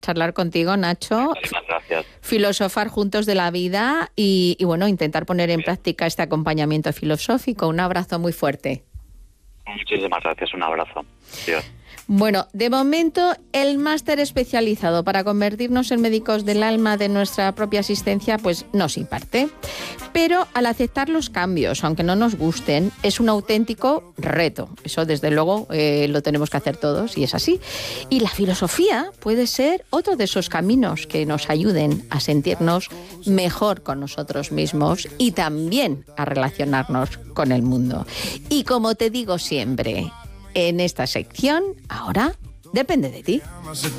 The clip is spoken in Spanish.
charlar contigo, Nacho. Muchísimas gracias. Filosofar juntos de la vida y bueno, intentar poner en práctica este acompañamiento filosófico. Un abrazo muy fuerte. Muchísimas gracias, un abrazo. Dios. Bueno, de momento el máster especializado para convertirnos en médicos del alma de nuestra propia existencia pues no se imparte. Pero al aceptar los cambios, aunque no nos gusten, es un auténtico reto. Eso desde luego lo tenemos que hacer todos y es así. Y la filosofía puede ser otro de esos caminos que nos ayuden a sentirnos mejor con nosotros mismos y también a relacionarnos con el mundo. Y como te digo siempre, en esta sección, ahora depende de ti.